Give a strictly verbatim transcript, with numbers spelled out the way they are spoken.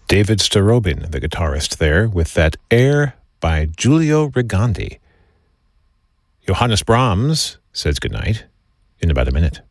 David Starobin, the guitarist there, with that air by Giulio Rigandi. Johannes Brahms says goodnight in about a minute.